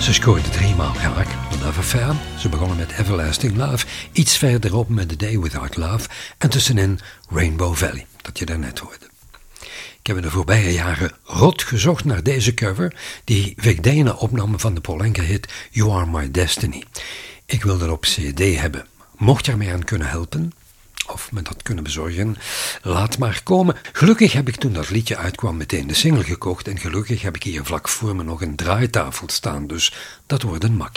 Ze scoorden 3 maal raak, Love Affair. Ze begonnen met Everlasting Love, iets verderop met The Day Without Love en tussenin Rainbow Valley, dat je daarnet hoorde. Ik heb in de voorbije jaren rot gezocht naar deze cover die Vic Dana opnam van de Polenka-hit You Are My Destiny. Ik wil dat op CD hebben. Mocht je ermee aan kunnen helpen, of me dat kunnen bezorgen, laat maar komen. Gelukkig heb ik toen dat liedje uitkwam meteen de single gekocht en gelukkig heb ik hier vlak voor me nog een draaitafel staan, dus dat wordt een makkie.